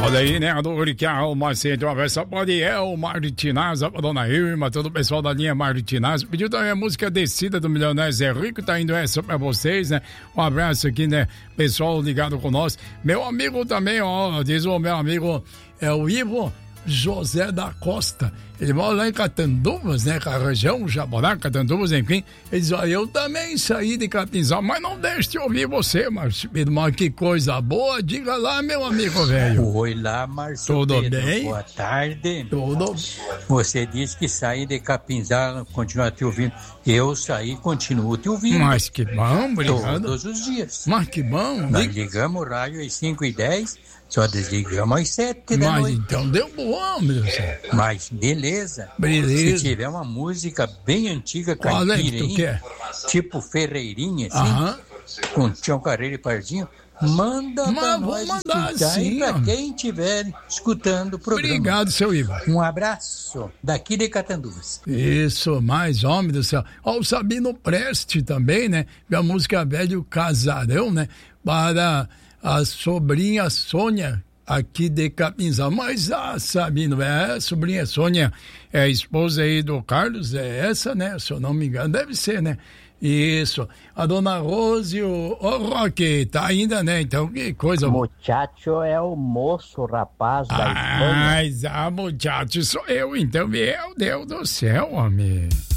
Olha aí, né? A Dori que o Macete, uma vez só pode o Martinaz, a dona Irma, todo o pessoal da linha Martinaz. Pediu também a música Descida do Milionário Zé Rico, tá indo essa pra vocês, né? Um abraço aqui, né? Pessoal ligado com nós. Meu amigo também, ó, diz o meu amigo, é o Ivo José da Costa. Ele mora lá em Catanduvas, né? Com a região, Jaborá, Catanduvas, enfim. Ele diz, ó, eu também saí de Capinzal, mas não deixe de ouvir você, Márcio Pedro. Mas que coisa boa, diga lá, meu amigo velho. Oi lá, Márcio Tudo Pedro. bem? Boa tarde. Tudo. Você disse que saí de Capinzal, continuar te ouvindo. Eu saí, continuo te ouvindo. Mas que bom, obrigado. Todos os dias. Mas que bom. Nós ligamos o rádio às 5h10, só desligamos às 7 da Mas noite. então deu bom, meu senhor. Mas beleza. Beleza. Se tiver uma música bem antiga, Qual é que caipira, tu hein? quer? Tipo Ferreirinha, assim, Aham. com Tião Carreiro e Pardinho, manda pra Mas vou nós mandar escutar sim, e pra homem. quem estiver escutando o programa. Obrigado, seu Ivo. Um abraço daqui de Catanduvas. Isso, mais homem do céu. Ó, o Sabino Preste também, né? E a música Velho Casarão, né? Para a sobrinha Sônia, aqui de Capinzal. Mas a Sabino, a sobrinha Sônia, é a esposa aí do Carlos, é essa, né? Se eu não me engano, deve ser, né? Isso. A dona Rose, o Roque, tá ainda, né? Então, que coisa boa. Muchacho é o moço, rapaz da Espanha. Mas, muchacho, sou eu, então, meu Deus do céu, homem.